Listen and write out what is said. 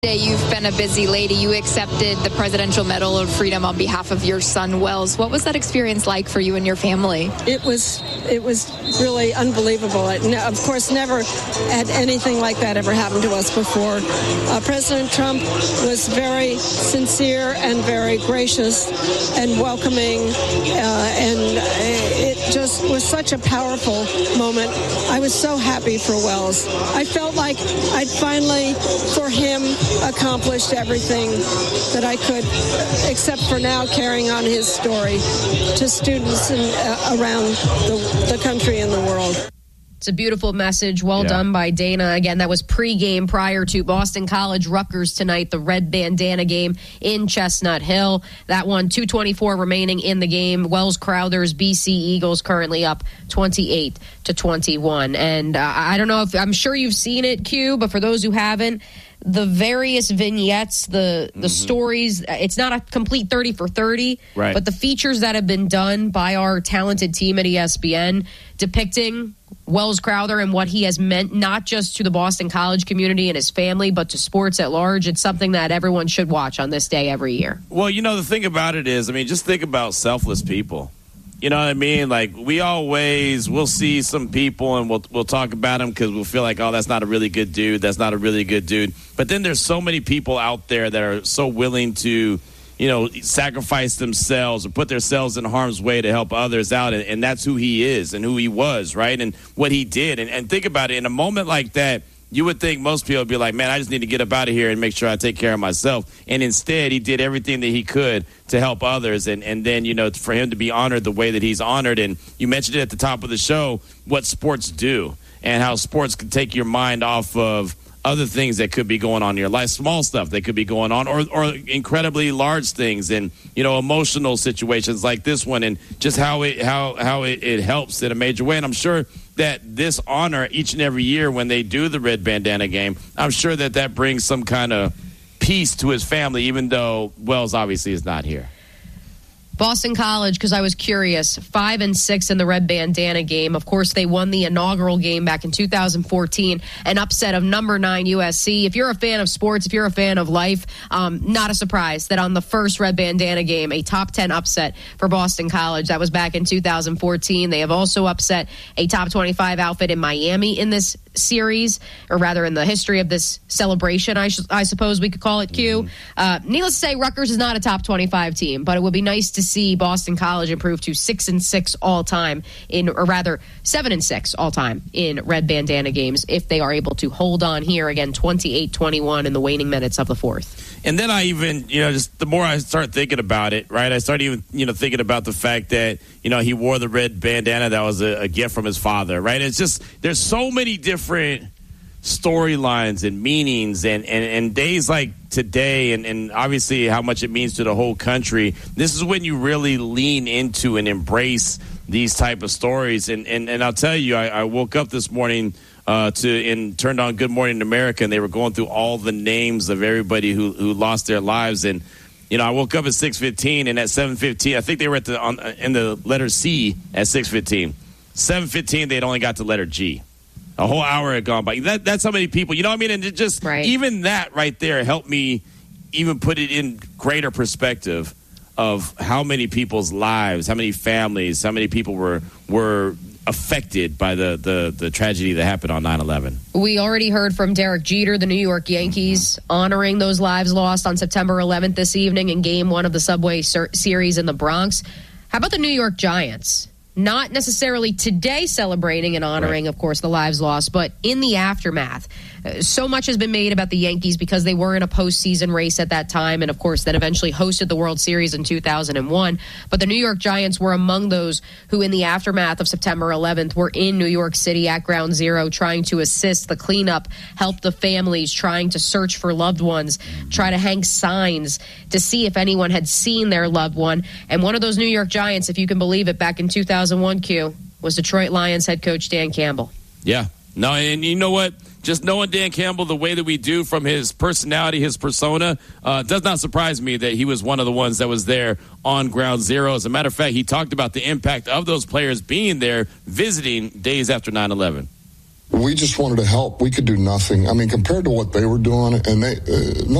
Today, you've been a busy lady. You accepted the Presidential Medal of Freedom on behalf of your son, Wells. What was that experience like for you and your family? It was really unbelievable. Of course, never had anything like that ever happened to us before. President Trump was very sincere and very gracious and welcoming, and it just was such a powerful moment. I was so happy for Wells. I felt like I'd finally, for him, accomplished everything that I could, except for now carrying on his story to students around the country and the world. It's a beautiful message. Well done by Dana. Again, that was pregame prior to Boston College Rutgers tonight, the red bandana game in Chestnut Hill. That one, 2:24 remaining in the game. Wells Crowthers BC Eagles currently up 28-21. And I don't know if I'm sure you've seen it, Q, but for those who haven't, the various vignettes, the stories, it's not a complete 30 for 30, right, but the features that have been done by our talented team at ESPN depicting Wells Crowther and what he has meant not just to the Boston College community and his family, but to sports at large. It's something that everyone should watch on this day every year. Well, the thing about it is, just think about selfless people. You know what I mean? Like, we'll see some people and we'll talk about them because we'll feel like, oh, that's not a really good dude. That's not a really good dude. But then there's so many people out there that are so willing to, sacrifice themselves or put themselves in harm's way to help others out. And that's who he is and who he was, right? And what he did. And think about it. In a moment like that, you would think most people would be like, man, I just need to get up out of here and make sure I take care of myself. And instead, he did everything that he could to help others. And then, for him to be honored the way that he's honored. And you mentioned it at the top of the show, what sports do and how sports can take your mind off of other things that could be going on in your life, small stuff that could be going on, or incredibly large things, and emotional situations like this one, and just how it helps in a major way. And I'm sure that this honor each and every year when they do the red bandana game, I'm sure that brings some kind of peace to his family, even though Wells obviously is not here. Boston College, because I was curious, 5-6 in the red bandana game. Of course, they won the inaugural game back in 2014, an upset of number 9 USC. If you're a fan of sports, if you're a fan of life, not a surprise that on the first red bandana game, a top 10 upset for Boston College. That was back in 2014. They have also upset a top 25 outfit in Miami in this series, or rather in the history of this celebration, I suppose we could call it, Q. Needless to say, Rutgers is not a top 25 team, but it would be nice to see Boston College improve to 6-6 all time or rather 7-6 all time in red bandana games if they are able to hold on here again, 28-21 in the waning minutes of the fourth. And then I even, just the more I start thinking about it, right, I start even, thinking about the fact that, he wore the red bandana that was a gift from his father, right? It's just, there's so many different storylines and meanings and days like today and obviously how much it means to the whole country. This is when you really lean into and embrace these type of stories. And I'll tell you, I woke up this morning and turned on Good Morning America, and they were going through all the names of everybody who lost their lives. And I woke up at 6:15, and at 7:15, I think they were in the letter C at 6:15. 7:15, they'd only got to letter G. A whole hour had gone by. That's how many people, you know what I mean? And it just, even that right there helped me even put it in greater perspective of how many people's lives, how many families, how many people were affected by the tragedy that happened on 9/11. We already heard from Derek Jeter, the New York Yankees, honoring those lives lost on September 11th this evening in Game 1 of the Subway Series in the Bronx. How about the New York Giants? Not necessarily today celebrating and honoring, of course, the lives lost, but in the aftermath. So much has been made about the Yankees because they were in a postseason race at that time and, of course, that eventually hosted the World Series in 2001. But the New York Giants were among those who, in the aftermath of September 11th, were in New York City at Ground Zero trying to assist the cleanup, help the families, trying to search for loved ones, try to hang signs to see if anyone had seen their loved one. And one of those New York Giants, if you can believe it, back in 2001, Q, was Detroit Lions head coach Dan Campbell. Yeah. No, and you know what? Just knowing Dan Campbell the way that we do from his personality, his persona, does not surprise me that he was one of the ones that was there on Ground Zero. As a matter of fact, he talked about the impact of those players being there, visiting days after 9/11. we just wanted to help. We could do nothing. I mean, compared to what they were doing, and